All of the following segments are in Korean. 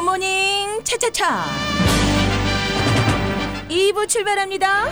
굿모닝 차차차 2부 출발합니다.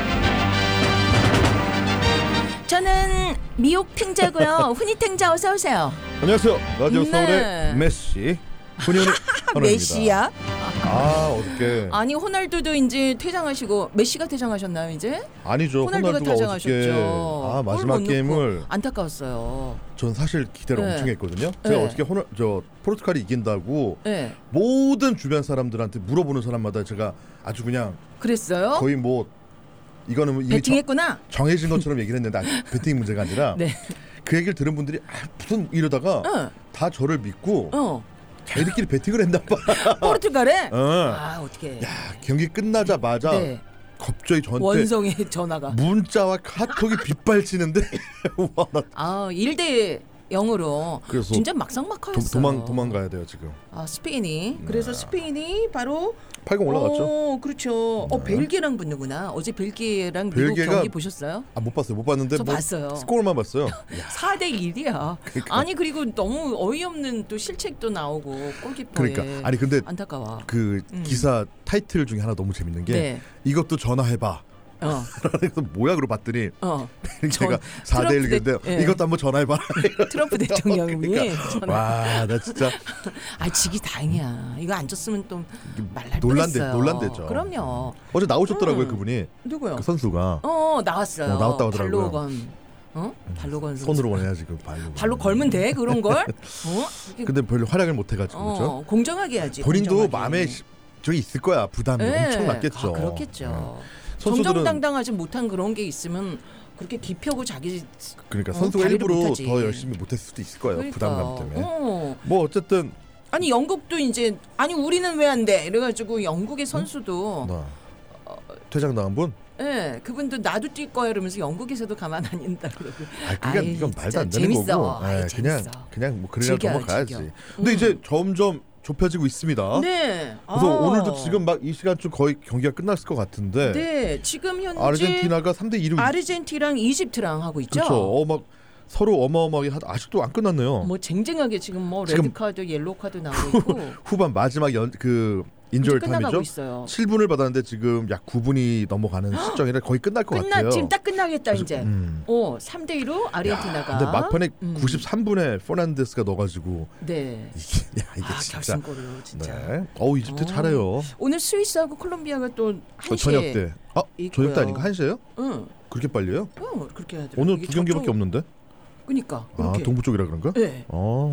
저는 미옥 탱자고요. 훈이 탱자 어서 오세요. 안녕하세요. 라디오 서울의 메시 훈이훈이 헌원입니다. 메시야? 어저께 아니 호날두도 이제 퇴장하시고 메시가 퇴장하셨나요 이제? 아니죠. 호날두가 어저께 퇴장하셨죠. 마지막 게임을 안타까웠어요. 전 사실 기대를 네. 엄청 했거든요. 제가 네. 어저께 포르투갈이 이긴다고 네. 모든 주변 사람들한테 물어보는 사람마다 제가 아주 그냥 그랬어요? 거의 뭐 이거는 이미 배팅했구나. 정해진 것처럼 얘기를 했는데 배팅 문제가 아니라 네. 그 얘기를 들은 분들이 무슨 이러다가 다 저를 믿고 자기들끼리 배팅을 했나 봐. 포르투갈에? 어떻게? 야, 경기 끝나자마자 네. 갑자기 저한테 원성의 전화가 문자와 카톡이 빗발치는데 와, 나 1대 0으로 그래서 진짜 막상막하였어요. 도망가야 돼요 지금. 스페인이. 그래서 스페인이 바로 8강 올라갔죠. 그렇죠. 네. 벨기에랑 붙는구나. 어제 벨기에랑 미국 경기 보셨어요? 못 봤어요. 못 봤는데 저 봤어요. 스코어만 봤어요. 4대 1이야. 그러니까. 아니 그리고 너무 어이없는 또 실책도 나오고 골키퍼에. 그러니까 아니 근데 안타까워. 그 기사 타이틀 중에 하나 너무 재밌는 게 네. 이것도 전화해봐. 그래서 뭐야 그러고 봤더니 제가 4대 1인데 이것도 한번 전화해봐. 트럼프 대통령이 그러니까. 와, 나 진짜 지기 다행이야. 이거 안 줬으면 또 말날 논란됐죠. 그럼요. 어제 나오셨더라고요 그분이. 누구요? 그 선수가. 나왔어요. 나왔다고 하더라고요. 발로건 손으로 해야지 그 발로 걸면 돼 그런 걸? 근데 별로 활약을 못 해가지고 그렇죠. 공정하게 해야지. 본인도 공정하게. 마음에 저기 있을 거야. 부담이 엄청 났겠죠. 그렇겠죠. 선수들은 정정당당하지 못한 그런 게 있으면 그렇게 기펴고 자기 그러니까 선수가 일부러 못하지. 더 열심히 못했을 수도 있을 거예요. 그러니까. 부담감 때문에. 뭐 어쨌든 아니 영국도 이제 우리는 왜 안 돼? 이래가지고 영국의 선수도 퇴장당한 분? 네, 그분도 나도 뛸 거야 이러면서 영국에서도 가만 안 있다 그러고. 그러니까 이건 말도 안 되는 재밌어. 거고. 그냥 뭐 그래라도 넘어가야지. 즐겨. 근데 이제 점점 좁혀지고 있습니다. 네. 그래서 오늘도 지금 막 이 시간쯤 거의 경기가 끝났을 것 같은데. 네, 지금 현재 아르헨티나가 3대 2로 아르헨티나랑 이집트랑 하고 있죠. 그렇죠. 막 서로 어마어마하게 아직도 안 끝났네요. 뭐 쟁쟁하게 지금 레드 카드, 옐로우 카드 나오고 있고. 후반 마지막 인저리 타임이죠. 있어요. 7분을 받았는데 지금 약 9분이 넘어가는 시점이라 거의 끝날 것 같아요. 지금 딱 끝나겠다 이제. 3대 2로 아르헨티나가. 근데 막판에 93분에 포난데스가 넣어가지고. 네. 이게 진짜. 결승골을 진짜. 네. 이집트 잘해요. 오늘 스위스하고 콜롬비아가 또 1시에 저녁 때. 저녁 때 아닌가 1시에요? 응. 그렇게 빨리요? 그렇게 해야 돼. 오늘 두 경기밖에 없는데? 그러니까. 동부 쪽이라 그런가? 네.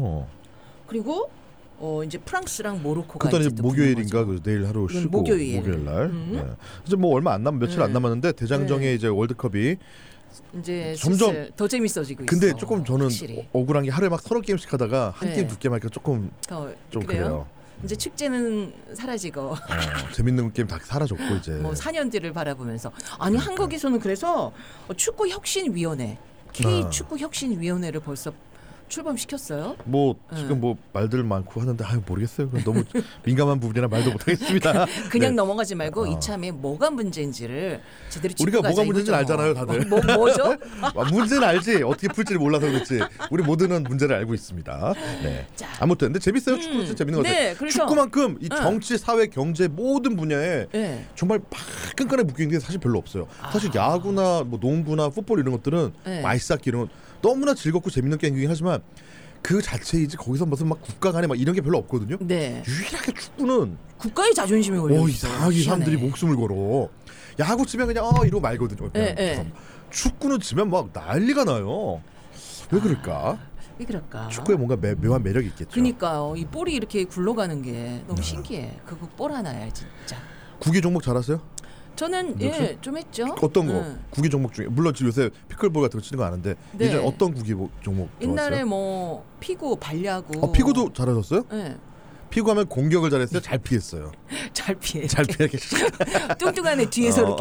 그리고 이제 프랑스랑 모로코가 그다음에 목요일인가 내일 하루 쉬고 목요일 날. 이제 뭐 얼마 안 며칠 안 남았는데 대장정의 이제 월드컵이 이제 점점 더 재밌어지고 있어. 근데 조금 저는 확실히. 억울한 게 하루에 막 서너 게임씩 하다가 한 게임 두 게임 하니까 조금 좀 그래요. 이제 축제는 사라지고 재밌는 게임 다 사라졌고 이제 뭐 4년 뒤를 바라보면서 한국에서는 그래서 축구 혁신위원회 K 축구 혁신위원회를 벌써 출범시켰어요. 뭐 지금 뭐 말들 많고 하는데 모르겠어요. 너무 민감한 부분이라 말도 못하겠습니다. 그냥 넘어가지 말고 이참에 뭐가 문제인지를 제대로 짚고 우리가 가자, 뭐가 문제인지 이거죠. 알잖아요, 다들. 뭐죠? 문제는 알지. 어떻게 풀지를 몰라서 그렇지. 우리 모두는 문제를 알고 있습니다. 네. 자. 아무튼 근데 재밌어요. 축구 진짜 재밌는 것 같아요. 그래서, 축구만큼 이 정치, 사회, 경제 모든 분야에 정말 막 끈끈하게 묶여있는 게 사실 별로 없어요. 사실 야구나 뭐 농구나 풋볼 이런 것들은 아이스하키 이런 건 너무나 즐겁고 재밌는 게임이긴 하지만 그 자체이지 거기서 무슨 막 국가 간에 막 이런 게 별로 없거든요. 네. 유일하게 축구는 국가의 자존심이 걸려 있어. 이상하게 사람들이 목숨을 걸어. 야구 치면 그냥 이러고 말거든요. 축구는 치면 막 난리가 나요. 왜 그럴까? 왜 그럴까? 축구에 뭔가 묘한 매력이 있겠죠. 그러니까요. 이 볼이 이렇게 굴러가는 게 너무 신기해. 그거 볼 하나야 진짜. 구기 종목 잘하세요? 저는 좀 했죠. 어떤 거? 구기 종목 중에 물론 지금 요새 피클볼 같은 거 치는 거 아는데 예전에 어떤 구기 종목 좋았어요? 옛날에 뭐 피구, 발야구. 피구도 잘하셨어요? 네. 피구하면 공격을 잘했어요? 잘 피했어요? 잘 피해. 잘 피하게. 뚱뚱한 애 뒤에서 이렇게.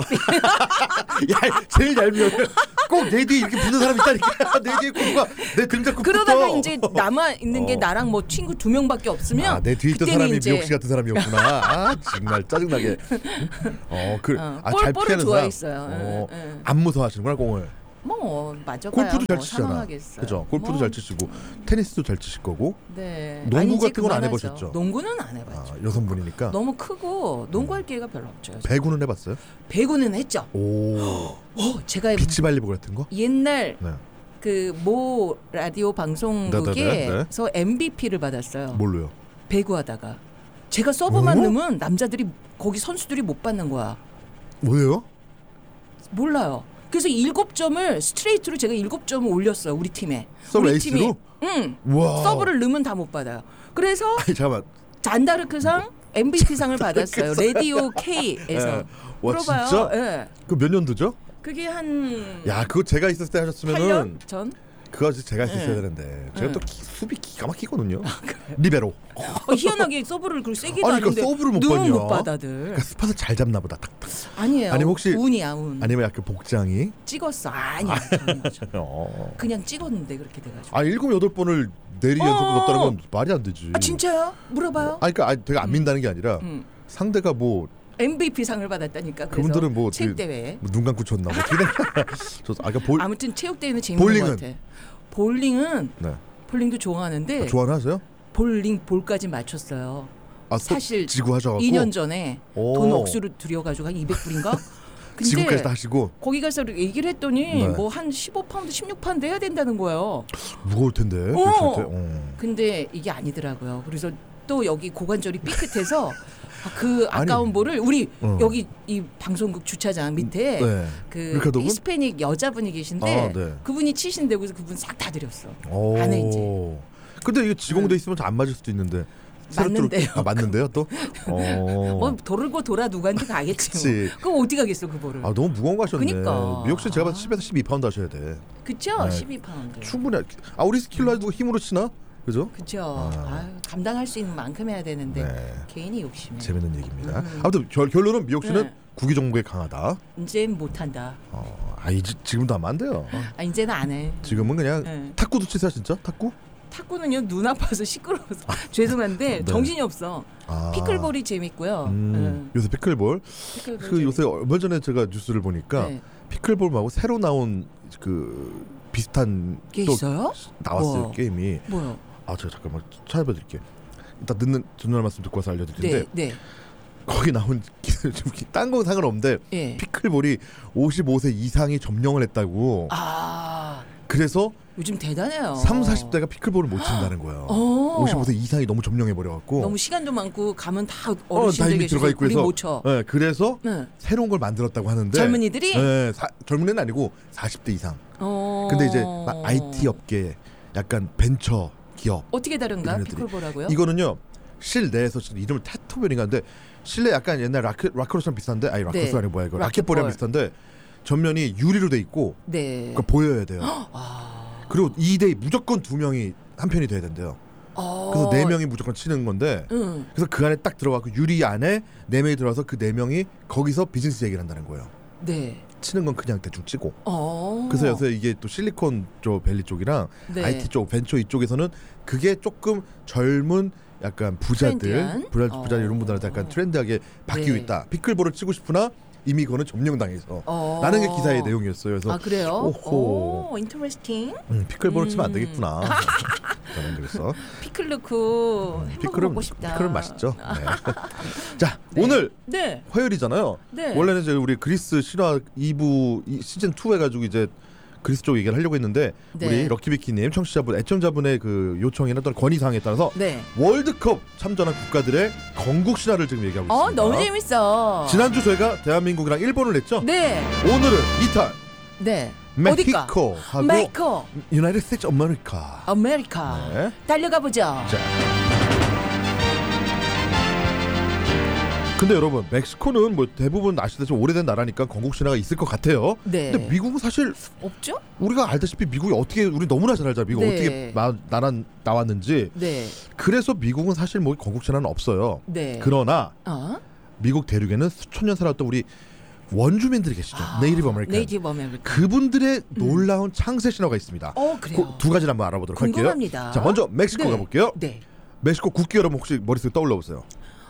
야, 제일 얄미워. 꼭 내 뒤에 이렇게 붙는 사람 있다니까. 내 뒤에 누가 내 등 잡고 그러다가 붙어. 이제 남아 있는 게 나랑 뭐 친구 2명밖에 없으면 내 뒤에 있던 사람이 미옥 씨 같은 사람이었구나. 정말 짜증나게. 잘 볼을 피하는 좋아했어요. 사람. 안 무서워하시는구나 공을. 뭐 맞아. 골프도 잘 치잖아. 그죠? 골프도 뭐, 잘 치시고 테니스도 잘 치실 거고. 네. 농구 같은 건 안 해보셨죠? 농구는 안 해봤죠. 여성분이니까. 너무 크고 농구할 기회가 별로 없죠. 배구는 해봤어요? 배구는 했죠. 제가 비치 발리볼 같은 거? 옛날 그 모 라디오 방송국에서 MVP를 받았어요. 뭘로요? 배구하다가 제가 서브만 넣으면 남자들이 거기 선수들이 못 받는 거야. 왜요? 몰라요. 그래서 7점을 스트레이트로 제가 7점을 올렸어요. 우리 팀에. 서브 우리 에이스로? 팀이. 응. 와. 서브를 넣으면 다 못 받아요. 그래서 아니, 잠깐만. 잔다르크상 MVP상을 받았어요. 라디오 K에서. 와 물어봐요. 진짜? 네. 그 몇 년도죠? 그게 한 야 그거 제가 있었을 때 하셨으면은 8년 전? 그거 제가 했었어야 되는데 제가 또 수비 기가 막히거든요. 리베로. 희한하게 서브를 그걸 세게도 아니, 하는데 서브를 못 너무 받냐? 못 받아들. 그러니까 스팟을 잘 잡나 보다. 탁탁. 아니에요. 아니면 혹시 운이야 운. 아니면 약간 복장이 찍었어. 아니야. 그냥 찍었는데 그렇게 돼가지고. 7, 8번을 내리 연속 넣었다는 건 말이 안 되지. 진짜요? 물어봐요. 그러니까 되게 안 민다는 게 아니라 상대가 뭐 MVP 상을 받았다니까. 그분들은 뭐 체육대회 눈 감고 쳤나 뭐 아무튼 체육대회는 재밌는 것 같아. 볼링은 볼링도 좋아하는데 좋아하세요? 볼링 볼까지 맞췄어요. 사실 지구 하셔갖고 2년 전에 돈 억수로 들여가지고 한 200불인가? 근데 지구까지 다 하시고 거기 가서 얘기를 했더니 뭐 한 15파운드 16파운드 해야 된다는 거예요. 무거울 텐데. 근데 이게 아니더라고요. 그래서 또 여기 고관절이 삐끗해서 그 아까운 볼을 우리 여기 이 방송국 주차장 밑에 그 히스패닉 여자분이 계신데 그분이 치신데 그래서 그분 싹 다 드렸어. 안 해 이제. 근데 이게 지공돼 있으면 안 맞을 수도 있는데. 맞는데요. 맞는데요 또? 돌고 돌아 누구한테 가겠지. 뭐. 그럼 어디 가겠어 그 볼을. 너무 무거운 거 하셨네. 그러니까. 미역씨 제가 봐서 10에서 12파운드 하셔야 돼. 그쵸? 12파운드. 충분히. 우리 스킬러도 힘으로 치나? 그죠? 그죠. 감당할 수 있는 만큼 해야 되는데 개인이 욕심이. 재밌는 얘기입니다. 아무튼 결론은 미역 씨는 구기 종목에 강하다. 이제는 못한다. 지금도 하면 안 돼요. 이제는 안 해. 지금은 그냥 탁구도 치세요 진짜? 탁구? 탁구는요 눈 아파서 시끄러워서 죄송한데 정신이 없어. 피클볼이 재밌고요. 요새 피클볼. 요새 얼마 전에 제가 뉴스를 보니까 피클볼 말고 새로 나온 그 비슷한 게 있어요? 나왔어요. 뭐. 게임이. 뭐요? 제가 잠깐만 찾아봐드릴게요. 일단 듣는 말씀 듣고 와서 알려드릴 텐데 거기 나온 딴 건 상관없는데 피클볼이 55세 이상이 점령을 했다고. 그래서 요즘 대단해요. 3, 40대가 피클볼을 못 친다는 거예요. 55세 이상이 너무 점령해버려갖고 너무 시간도 많고 가면 다 어르신들 계셔서 들어가 있고 우리 못 쳐. 그래서 새로운 걸 만들었다고 하는데 젊은이들이? 젊은 애는 아니고 40대 이상. 근데 이제 IT 업계 약간 벤처 기업. 어떻게 다른가? 피클볼하고요? 이거는요 실내에서 이름을 테토볼인가 하는데 실내 약간 옛날 라크로스랑 비슷한데 라크로스 아니고 뭐야 이거 라켓볼이랑 비슷한데 전면이 유리로 돼 있고 그러니까 보여야 돼요. 그리고 2대2 무조건 2명이 한 편이 돼야 된대요. 그래서 4명이 무조건 치는 건데 그래서 그 안에 딱 들어가고 유리 안에 4명이 들어와서 그 4명이 거기서 비즈니스 얘기를 한다는 거예요. 치는 건 그냥 대충 치고. 그래서 요새 이게 또 실리콘 쪽 밸리 쪽이랑 IT 쪽 벤처 이쪽에서는 그게 조금 젊은 약간 부자들 이런 분들한테 약간 트렌드하게 바뀌고 있다. 피클볼을 치고 싶으나 이미 그거는 점령당해서 라는 게 기사의 내용이었어요. 그래서 그래요? 오, 인터레스팅. 피클볼을 치면 안 되겠구나. 저는 그래서 피클 넣고 햄버거 먹고 싶다. 피클은 맛있죠. 자, 오늘 화요일이잖아요. 원래는 이제 우리 그리스 실화 2부 시즌 2 해가지고 이제 그리스 쪽 얘기를 하려고 했는데 우리 럭키비키님 청취자분 애청자분의 그 요청이나 또는 건의사항에 따라서 월드컵 참전한 국가들의 건국 신화를 지금 얘기하고 있습니다. 너무 재밌어. 지난주 저희가 대한민국이랑 일본을 냈죠. 오늘은 이탈. 멕시코하고 유나이티드 스테이츠 아메리카. 달려가 보죠. 자. 근데 여러분 멕시코는 뭐 대부분 아시다시피 오래된 나라니까 건국 신화가 있을 것 같아요. 근데 미국은 사실 없죠? 우리가 알다시피 미국이 어떻게 우리 너무나 잘 알잖아. 미국 어떻게 나왔는지. 그래서 미국은 사실 뭐 건국 신화는 없어요. 그러나 미국 대륙에는 수천 년 살았던 우리 원주민들이 계시죠. 네이티브 아메리칸. 그분들의 놀라운 창세 신화가 있습니다. 그래요? 두 가지를 한번 알아보도록 궁금합니다. 할게요. 자, 먼저 멕시코 가볼게요. 멕시코 국기 여러분 혹시 머릿속에 떠올려 보세요.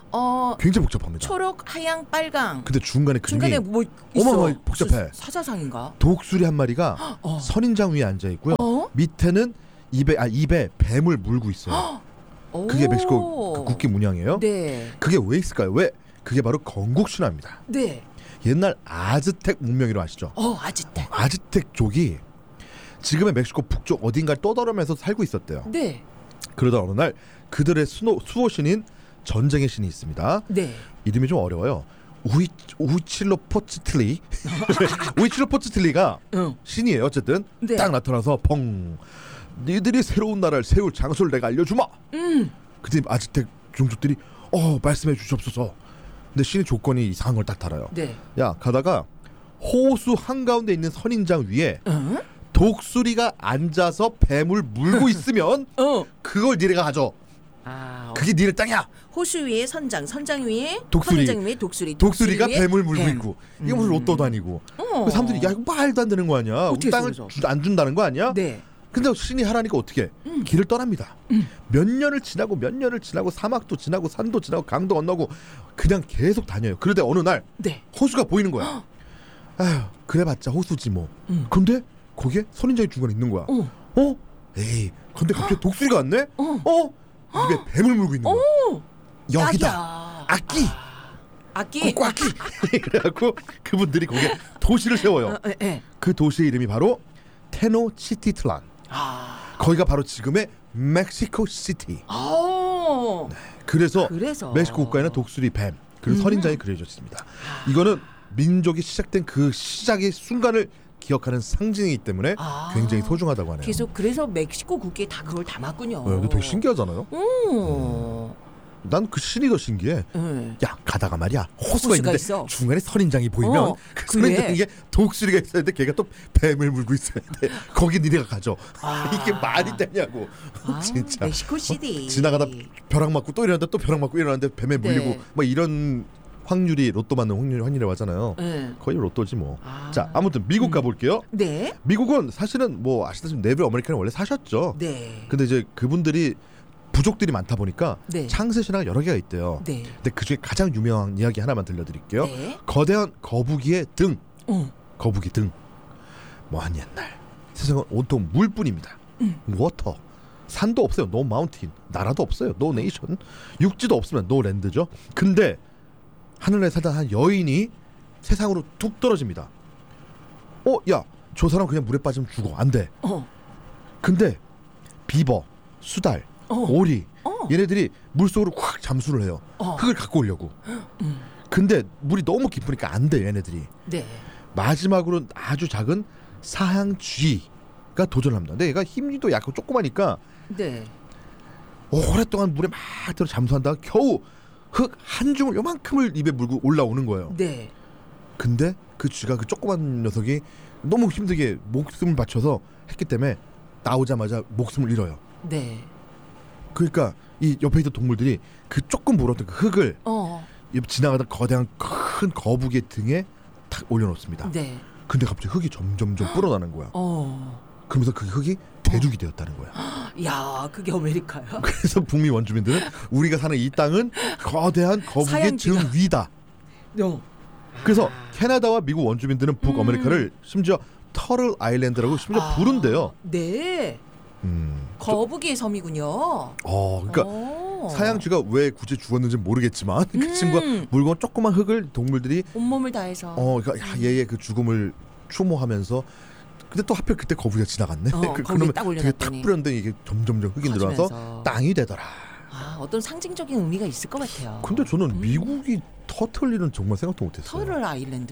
굉장히 복잡합니다. 초록, 하양, 빨강. 근데 중간에 뭐 있어? 어마어마하게 복잡해. 사자상인가? 독수리 한 마리가 선인장 위에 앉아 있고요. 밑에는 입에 뱀을 물고 있어요. 그게 멕시코 그 국기 문양이에요. 네. 그게 왜 있을까요? 왜? 그게 바로 건국 신화입니다. 네. 옛날 아즈텍 문명이라고 아시죠? 아즈텍. 아즈텍족이 지금의 멕시코 북쪽 어딘가를 떠돌아면서 살고 있었대요. 네. 그러다 어느 날 그들의 수호신인 전쟁의 신이 있습니다. 네. 이름이 좀 어려워요. 우이칠로포츠틀리. 우이칠로포츠틀리가 신이에요. 어쨌든 네. 딱 나타나서 펑. 니들이 새로운 나라를 세울 장소를 내가 알려주마. 그때 아즈텍 종족들이 말씀해 주시옵소서. 근데 신의 조건이 이상한 걸 딱 달아요. 네. 야 가다가 호수 한가운데 있는 선인장 위에 독수리가 앉아서 뱀을 물고 있으면 그걸 니네가 가져. 그게 니네 땅이야. 호수 위에 선장 위에 독수리. 선인장 위에 독수리가 뱀을 물고 있고 이게 무슨 로또도 아니고. 사람들이 야 이거 말도 안 되는 거 아니야. 우리 땅을 안 준다는 거 아니야? 네. 근데 신이 하라니까 어떻게 길을 떠납니다. 몇 년을 지나고 사막도 지나고 산도 지나고 강도 건너고 그냥 계속 다녀요. 그러다 어느 날 호수가 보이는 거야. 아휴 그래봤자 호수지 뭐. 근데 거기에 선인장이 중간에 있는 거야. 에이 근데 갑자기 독수리가 왔네. 입에 뱀을 물고 있는 거야. 여기다 악기 그래갖고 그분들이 거기에 도시를 세워요. 그 도시의 이름이 바로 테노치티틀란. 거기가 바로 지금의 멕시코 시티. 네. 그래서 멕시코 국가에는 독수리, 뱀 그리고 선인장이 그려져 있습니다. 이거는 민족이 시작된 그 시작의 순간을 기억하는 상징이기 때문에 굉장히 소중하다고 하네요. 그래서 멕시코 국기에 다 그걸 담았군요. 이거 되게 신기하잖아요. 난 그 신이 더 신기해. 야 가다가 말이야 호수가 있는데 있어. 중간에 선인장이 보이면 그 선인장에 독수리가 있어야 돼. 걔가 또 뱀을 물고 있어야 돼. 거기 니네가 가져. 이게 말이 되냐고. 진짜. 멕시코 시티. 지나가다 벼락 맞고 또 일어났는데 또 벼락 맞고 일어났는데 뱀에 물리고 뭐 이런 확률이 로또 맞는 확률이라고 하잖아요. 거의 로또지 뭐. 자 아무튼 미국 가볼게요. 네. 미국은 사실은 뭐 아시다시피 네이블 아메리칸을 원래 사셨죠. 네. 근데 이제 그분들이 부족들이 많다 보니까 창세 신화가 여러 개가 있대요. 근데 그중에 가장 유명한 이야기 하나만 들려드릴게요. 거대한 거북이의 등. 거북이 등. 먼 옛날 세상은 온통 물뿐입니다. 워터. 산도 없어요. 노 마운틴. 나라도 없어요. 노 네이션. 육지도 없으면 노 랜드죠. 근데 하늘에 살던 한 여인이 세상으로 뚝 떨어집니다. 야, 저 사람 그냥 물에 빠지면 죽어. 안 돼. 근데 비버, 수달, 오리 얘네들이 물속으로 확 잠수를 해요. 흙을 갖고 오려고. 근데 물이 너무 깊으니까 안 돼 얘네들이. 마지막으로 아주 작은 사항쥐가 도전합니다. 근데 얘가 힘도 약고 조그마니까 오랫동안 물에 막 들어 잠수한다가 겨우 흙 한 줌을 요만큼을 입에 물고 올라오는 거예요. 근데 그 쥐가 그 조그만 녀석이 너무 힘들게 목숨을 바쳐서 했기 때문에 나오자마자 목숨을 잃어요. 그러니까 이 옆에 있던 동물들이 그 조금 물었던 그 흙을 지나가던 거대한 큰 거북이의 등에 탁 올려놓습니다. 근데 갑자기 흙이 점점점 불어나는 거야. 그러면서 그 흙이 대륙이 되었다는 거야. 야, 그게 아메리카야. 그래서 북미 원주민들은 우리가 사는 이 땅은 거대한 거북이의 등 위다. 그래서 캐나다와 미국 원주민들은 북아메리카를 심지어 터틀 아일랜드라고 심지어 부른대요. 거북이의 섬이군요. 그러니까 사양쥐가 왜 굳이 죽었는지 모르겠지만 그 친구가 물건 조그만 흙을 동물들이 온몸을 다해서 그러니까 얘의 그 죽음을 추모하면서 근데 또 하필 그때 거북이가 지나갔네. 그러면 되게 탁 뿌렸는데 이게 점점점 흙이 늘어나서 땅이 되더라. 어떤 상징적인 의미가 있을 것 같아요. 근데 저는 미국이 터틀리는 정말 생각도 못했어요. 터틀 아일랜드.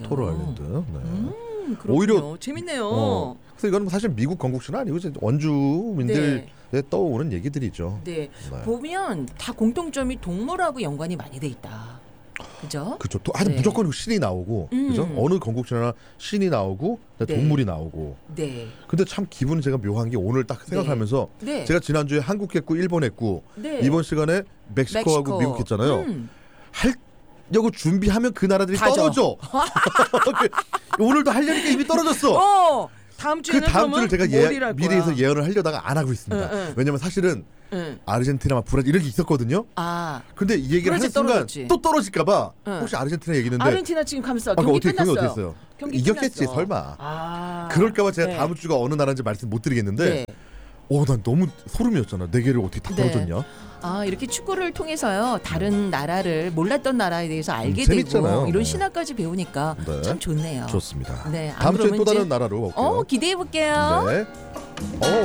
오히려 재밌네요. 그래서 이건 사실 미국 건국신화 아니고 원주민들에 떠오르는 얘기들이죠. 보면 다 공통점이 동물하고 연관이 많이 돼 있다. 그죠? 그렇죠. 아주 무조건 신이 나오고, 그죠? 어느 건국신화나 신이 나오고, 동물이 나오고. 근데 참 기분은 제가 묘한 게 오늘 딱 생각하면서 제가 지난주에 한국 했고 일본 했고 이번 시간에 멕시코하고 미국 했잖아요. 하려고 준비하면 그 나라들이 떨어져. 오늘도 하려니까 이미 떨어졌어. 다음 주에는 그 다음 주를 제가 미리해서 예언을 하려다가 안 하고 있습니다. 왜냐면 사실은 아르헨티나, 브라질 이런 게 있었거든요. 근데 이 얘기를 하는 순간 떨어졌지. 또 떨어질까봐 혹시 아르헨티나 얘기는데 아르헨티나 지금 가면서 경기 끝났어요. 어떻게 했어요? 이겼겠지 설마. 그럴까봐 제가 다음 주가 어느 나라인지 말씀 못 드리겠는데 난 너무 소름이었잖아. 4개를 어떻게 다 떨어졌냐. 이렇게 축구를 통해서요 다른 나라를 몰랐던 나라에 대해서 알게 재밌잖아요. 되고 이런 신화까지 배우니까 참 좋네요. 좋습니다. 네, 다음 주에 또 다른 나라로 기대해 볼게요. 네.